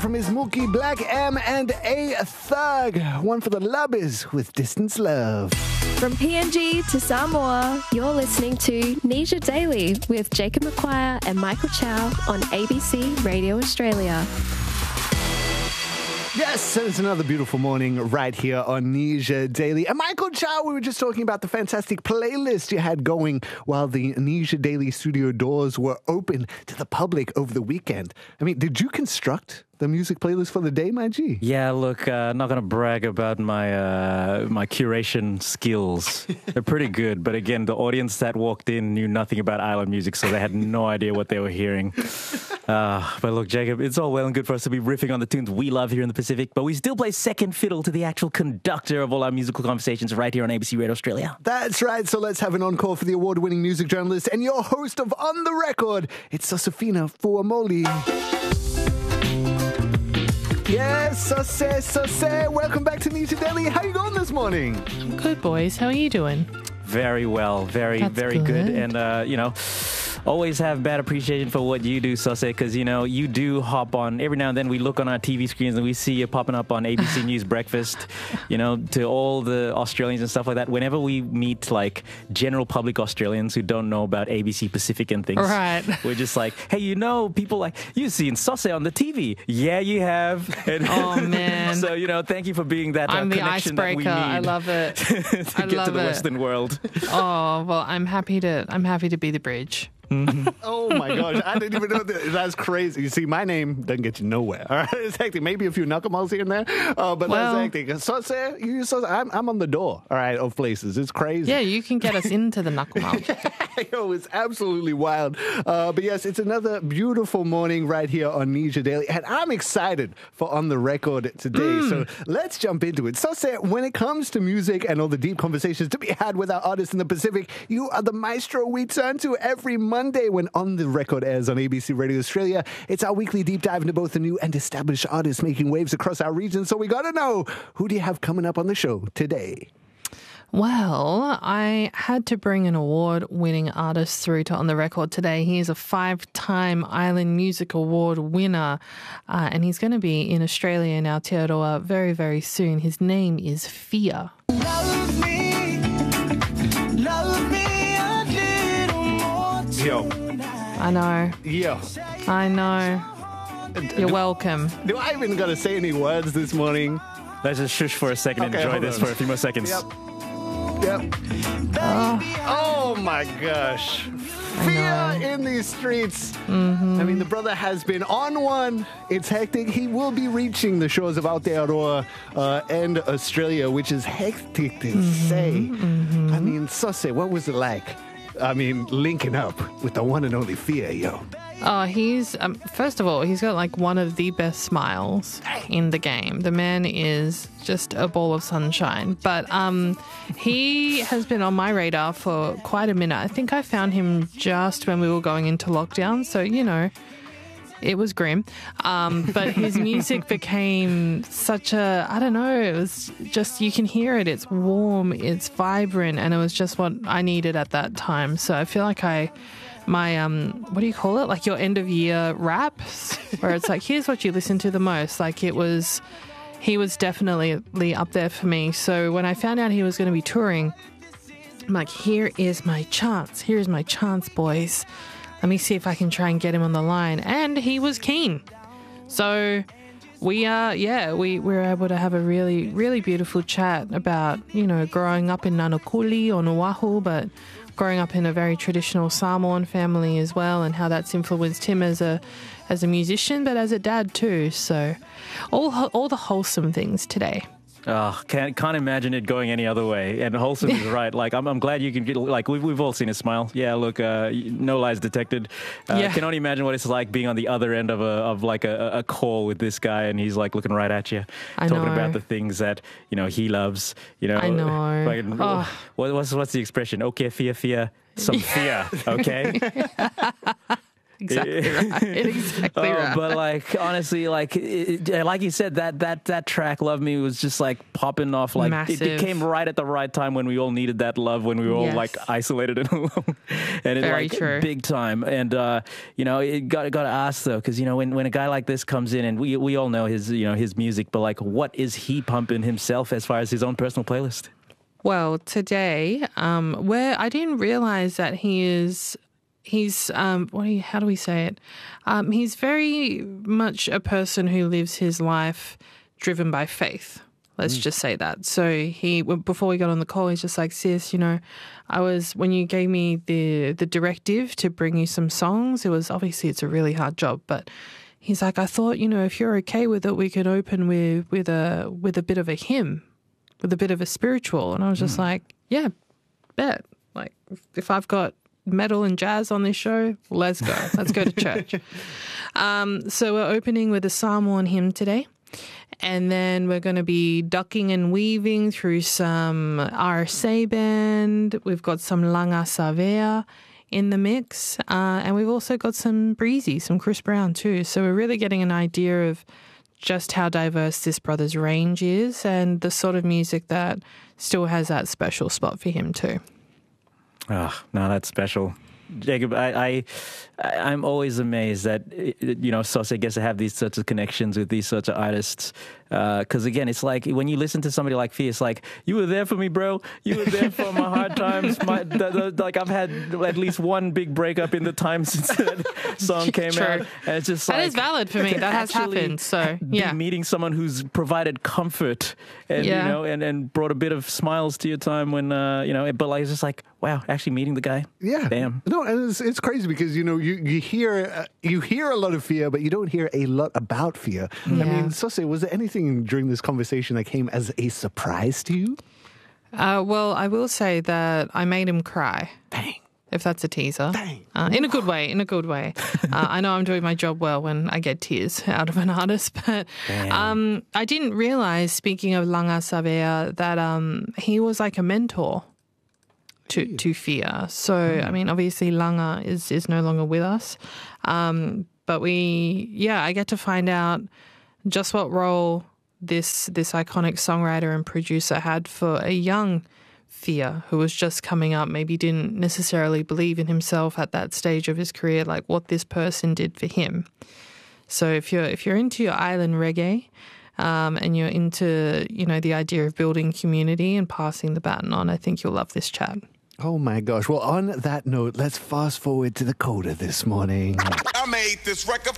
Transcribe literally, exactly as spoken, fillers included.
From his Mookie, Black M, and A Thug. One for the Lubbers with Distance Love. From P N G to Samoa, you're listening to Nisha Daily with Jacob McQuire and Michael Chow on A B C Radio Australia. Yes, it's another beautiful morning right here on Nisha Daily. And Michael Chow, we were just talking about the fantastic playlist you had going while the Nisha Daily studio doors were open to the public over the weekend. I mean, did you construct the music playlist for the day, my G? Yeah, look, uh, not going to brag about my uh, my curation skills. They're pretty good, but again, the audience that walked in knew nothing about island music, so they had no idea what they were hearing. Uh, but look, Jacob, it's all well and good for us to be riffing on the tunes we love here in the Pacific, but we still play second fiddle to the actual conductor of all our musical conversations right here on A B C Radio Australia. That's right, so let's have an encore for the award-winning music journalist and your host of On The Record. It's Sosafina Fuamoli. Yes, Sose, Sose, welcome back to Nisha Daily. How you going this morning? Good, boys. How are you doing? Very well, very, That's very good. good. And, uh, you know, always have bad appreciation for what you do, Sose, because, you know, you do hop on. Every now and then we look on our T V screens and we see you popping up on A B C News Breakfast, you know, to all the Australians and stuff like that. Whenever we meet, like, general public Australians who don't know about A B C Pacific and things, Right. we're just like, hey, you know, people like, you've seen Sose on the T V. Yeah, you have. And Oh, man. So, you know, thank you for being that uh, I'm the connection that we icebreaker. need I love it. to I get love to the it. Western world. Oh, well, I'm happy to I'm happy to be the bridge. Oh my gosh, I didn't even know that. That's crazy. You see, my name doesn't get you nowhere. All right, it's hectic. Maybe a few knuckleballs here and there, uh, but Well- that's hectic. So, say, you, so I'm, I'm on the door, all right, of places. It's crazy. Yeah, you can get us into the knuckle mouth. Yo, it's absolutely wild. Uh, but yes, it's another beautiful morning right here on Nisha Daily, and I'm excited for On The Record today. Mm. So let's jump into it. So, say, when it comes to music and all the deep conversations to be had with our artists in the Pacific, you are the maestro we turn to every Monday when On The Record airs on A B C Radio Australia. It's our weekly deep dive into both the new and established artists making waves across our region. So we got to know, who do you have coming up on the show today? Well, I had to bring an award-winning artist through to On The Record today. He is a five-time Island Music Award winner, uh, and he's going to be in Australia in Aotearoa very, very soon. His name is Fia. Love me, love me a little more Yo, I know, yo. I know. You're welcome. Do I even got to say any words this morning? Let's just shush for a second and Okay, enjoy hold this on. for a few more seconds. Yep. Yep. Oh my gosh. Fear in these streets. Mm-hmm. I mean, the brother has been on one. It's hectic. He will be reaching the shores of Aotearoa uh, and Australia, which is hectic to Mm-hmm. say. I mean, Sose, what was it like? I mean, linking up with the one and only Fear, yo. Oh, he's, um, first of all, he's got like one of the best smiles in the game. The man is just a ball of sunshine. But um, he has been on my radar for quite a minute. I think I found him just when we were going into lockdown. So, you know, it was grim. Um, but his music became such a, I don't know, it was just, you can hear it. It's warm, it's vibrant, and it was just what I needed at that time. So I feel like I... my, um, what do you call it? Like your end of year raps, where it's like, here's what you listen to the most. Like it was, he was definitely up there for me. So when I found out he was going to be touring, I'm like, here is my chance. Here's my chance, boys. Let me see if I can try and get him on the line. And he was keen. So we are, yeah, we, we were able to have a really, really beautiful chat about, you know, growing up in Nanukuli on Oahu, but growing up in a very traditional Samoan family as well, and how that's influenced him as a as a musician, but as a dad too. So all all the wholesome things today. Oh, can't can't imagine it going any other way. And Wholesome is right. Like I'm, I'm glad you can get. Like we've we've all seen a smile. Yeah, look, uh, no lies detected. Uh, Yeah. Can only imagine what it's like being on the other end of a of like a, a call with this guy, and he's like looking right at you, I talking know. about the things that you know he loves. You know, I know. Fucking- Oh. what, what's what's the expression? Okay, fear, fear, some fear. Okay. exactly right. Exactly Oh, right. but like honestly, like it, it- like you said, that that that track "Love Me" was just like popping off. Like it, Massive. it came right at the right time when we all needed that love, when we were all Yes. like isolated and alone, and it Very like true. big time. And uh, you know, it got got to ask though, because you know when when a guy like this comes in, and we we all know his you know his music, but like what is he pumping himself as far as his own personal playlist? Well, today, um, where I didn't realize that he is, he's, um, what do you, how do we say it? Um, he's very much a person who lives his life driven by faith. Let's just say that. So he, w- before we got on the call, he's just like, sis, you know, I was, when you gave me the, the directive to bring you some songs, it was obviously it's a really hard job, but he's like, I thought, you know, if you're okay with it, we could open with, with a, with a bit of a hymn. With a bit of a spiritual. And I was just like, yeah, bet. Like, if, if I've got metal and jazz on this show, let's go. Let's go to church. Um, so we're opening with a Samoan hymn today. And then we're going to be ducking and weaving through some R S A band. We've got some Langa Savea in the mix. Uh, and we've also got some Breezy, some Chris Brown too. So we're really getting an idea of just how diverse this brother's range is and the sort of music that still has that special spot for him too. Oh, no, that's special. Jacob, I, I, I'm always amazed that, you know, Sauce gets to have these sorts of connections with these sorts of artists. Because, uh, again, it's like when you listen to somebody like Fee, it's like, you were there for me, bro. You were there for my hard times. My, the, the, like, I've had at least one big breakup in the time since that song came True. out. And it's just That like... is valid for me. to That has actually happened. So, be yeah. meeting someone who's provided comfort and, Yeah. you know, and, and brought a bit of smiles to your time when, uh, you know, but like, it's just like, wow, actually meeting the guy. Yeah. Damn. No, and it's, it's crazy because, you know, you, you hear uh, you hear a lot of Fia, but you don't hear a lot about Fia. I Yeah. mean, Sose, was there anything during this conversation that came as a surprise to you? Uh, well, I will say that I made him cry. Bang. If that's a teaser. Bang. Uh, in a good way, in a good way. Uh, I know I'm doing my job well when I get tears out of an artist, but um, I didn't realize, speaking of Langa Savea, that um, he was like a mentor to, to Fia. So, I mean, obviously Langa is, is no longer with us. Um, but we, yeah, I get to find out just what role this this iconic songwriter and producer had for a young Fia who was just coming up, maybe didn't necessarily believe in himself at that stage of his career, like what this person did for him. So if you're if you're into your island reggae um, and you're into, you know, the idea of building community and passing the baton on, I think you'll love this chat. Oh my gosh. Well, on that note, let's fast forward to the coda this morning. I made this record